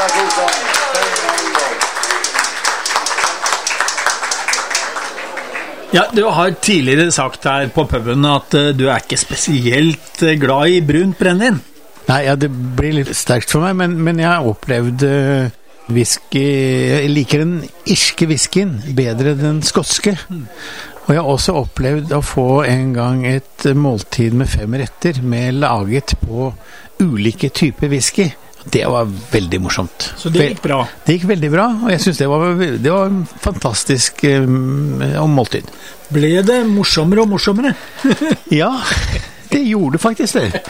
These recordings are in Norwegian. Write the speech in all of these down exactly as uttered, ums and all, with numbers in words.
Ja, du har tidligere sagt her på puben at uh, du er ikke spesielt uh, glad i brunt brennevin. Nei, ja, det blir litt sterkt for meg, men, men jeg har opplevd uh, whisky, jeg liker den irske whiskyen bedre enn den skotske. Mm. Og jeg har også opplevd å få en gang et måltid med fem retter med laget på ulike typer whisky. Det var veldig morsomt. Så det gikk bra? Det gikk veldig bra, og jeg synes det var, det var en fantastisk um, måltid. Ble det morsommere og morsommere? Ja, det gjorde faktisk det.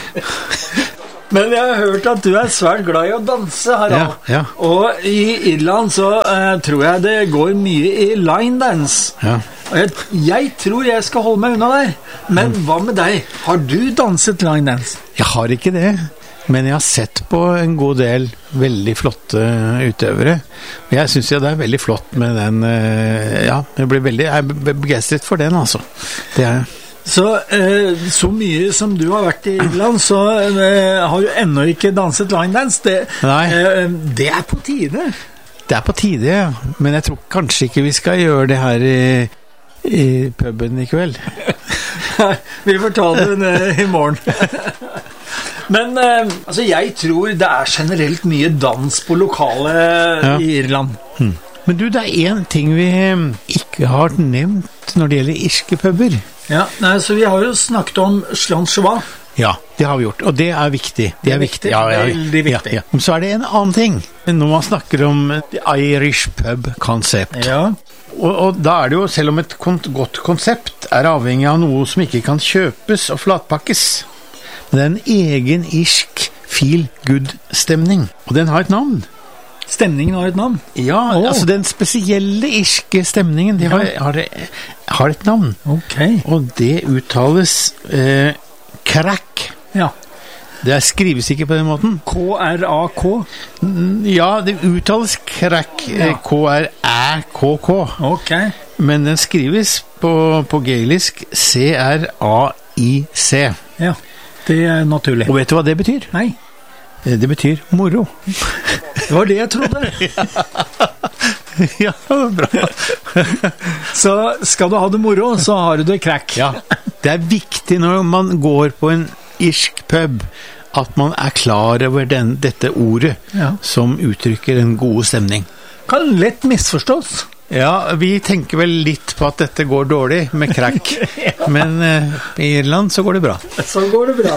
Men jeg har hørt at du er svært glad i å danse, Harald. Ja, ja. Og i Irland så uh, tror jeg det går mye i line dance. Ja. Og jeg, jeg tror jeg skal holde meg unna der. Men mm. hva med deg? Har du danset line dance? Jeg har ikke det. Men jeg har sett på en god del veldig flotte utøvere. Og jeg synes jo det er veldig flott med den, ja, jeg blir veldig, jeg er begeistret for den, altså. Det er Så, eh, så mye som du har vært i Irland, så eh, har du ennå ikke danset line dance. Det, eh, det er på tide. Det er på tide, ja. Men jeg tror kanskje ikke vi skal gjøre det her i, i puben i kveld. Vi får ta det i morgen. Men eh, altså jeg tror det er generelt mye dans på lokale ja. I Irland. Hmm. Men du, det er en ting vi ikke har nevnt når det gjelder irske puber. Ja, nei, så vi har jo snakket om Slancheva. Ja, det har vi gjort, og det er viktig. Det er viktig, ja, ja, veldig viktig. Ja, ja. Så er det en annen ting. Når man snakker om the Irish pub-konsept. Ja. Og, og da er det jo, selv om et kon- godt konsept er avhengig av noe som ikke kan kjøpes og flatpakkes, men det er en egen irsk feel-good-stemning. Og den har et navn. Stemningen har et navn? Ja, oh. altså den spesielle irske stemningen, de har, ja. har, har et navn. Ok. Og det uttales eh, crack. Ja. Det skrives ikke på den måten. K R A K? Ja, det uttales crack. Ja. K R A K K. Ok. Men den skrives på, på gaelisk C R A I C. Ja. Det er naturlig. Og vet du hva det betyr? Nei. Det betyr moro. Det var det jeg trodde. Ja, bra. Så skal du ha det moro, så har du det crack. Ja, det er viktig når man går på en irsk pub at man er klar over den, dette ordet ja. Som uttrykker en god stemning. Kan lett misforstås. Ja, vi tenker vel litt på at dette går dårlig med crack, ja. Men uh, i Irland så går det bra. Så går det bra.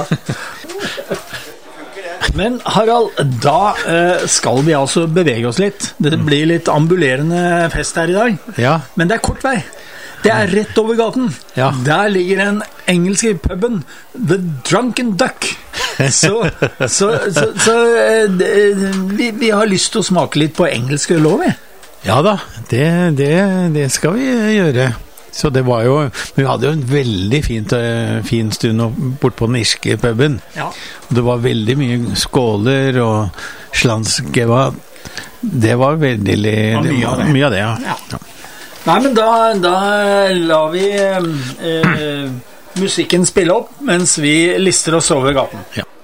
Men Harald, da uh, skal vi altså bevege oss litt. Det blir litt ambulerende fest her i dag. Ja. Men det er kort vei. Det er rett over gaten. Ja. Der ligger den engelske puben The Drunken Duck. Så, så, så, så uh, vi, vi har lyst til å smake litt på engelsk øl også, vi. Ja da, det, det, det skal vi gjøre. Så det var jo, vi hadde jo en veldig fint, fin stund bort på den irske puben. Ja. Det var veldig mye skåler og slanskeva. Det var veldig ja, mye, av det. mye av det, ja. Ja. Ja. Nei, men da, da lar vi eh, musikken spille opp mens vi lister oss over gaten. Ja.